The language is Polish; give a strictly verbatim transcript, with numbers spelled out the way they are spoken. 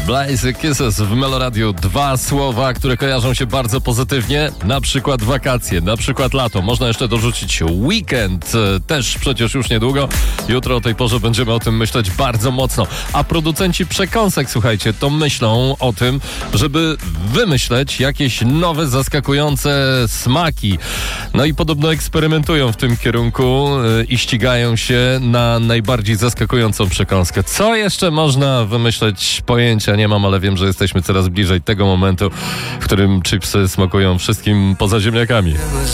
Blazy Kisses w Meloradiu. Dwa słowa, które kojarzą się bardzo pozytywnie. Na przykład wakacje, na przykład lato. Można jeszcze dorzucić weekend. Też przecież już niedługo. Jutro o tej porze będziemy o tym myśleć bardzo mocno. A producenci przekąsek, słuchajcie, to myślą o tym, żeby wymyśleć jakieś nowe, zaskakujące smaki. No i podobno eksperymentują w tym kierunku i ścigają się na najbardziej zaskakującą przekąskę. Co jeszcze można wymyśleć? Pojęcia nie mam, ale wiem, że jesteśmy coraz bliżej tego momentu, w którym chipsy smakują wszystkim poza ziemniakami.